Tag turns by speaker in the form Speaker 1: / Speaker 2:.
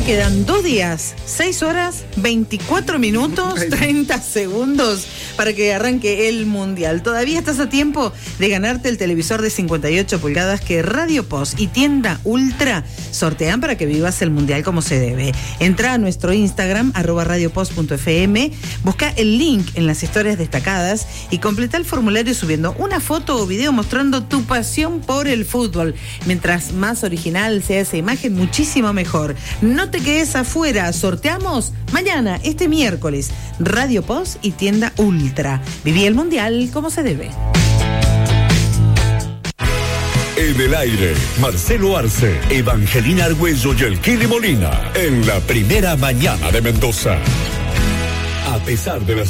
Speaker 1: quedan 2 días, 6 horas, 24 minutos, 30 segundos para que arranque el Mundial. Todavía estás a tiempo de ganarte el televisor de 58 pulgadas que Radio Post y Tienda Ultra sortean para que vivas el Mundial como se debe. Entra a nuestro Instagram, @radiopost.fm, busca el link en las historias destacadas y completa el formulario subiendo una foto o video mostrando tu pasión por el fútbol. Mientras más original sea esa imagen, muchísimo mejor. No te quedes afuera, sorteamos mañana, este miércoles, Radio Post y Tienda Ultra. Viví el Mundial como se debe.
Speaker 2: En el aire, Marcelo Arce, Evangelina Argüello y el Kili Molina, en la primera mañana de Mendoza. A pesar de las